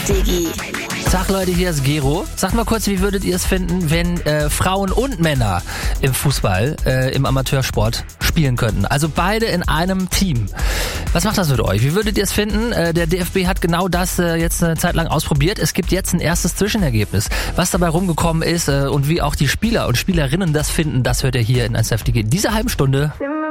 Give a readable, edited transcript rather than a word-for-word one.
Digi. Tag Leute, hier ist Gero. Sagt mal kurz, wie würdet ihr es finden, wenn Frauen und Männer im Fußball, im Amateursport spielen könnten? Also beide in einem Team. Was macht das mit euch? Wie würdet ihr es finden? Der DFB hat genau das jetzt eine Zeit lang ausprobiert. Es gibt jetzt ein erstes Zwischenergebnis. Was dabei rumgekommen ist und wie auch die Spieler und Spielerinnen das finden, das hört ihr hier in 1 in dieser halben Stunde.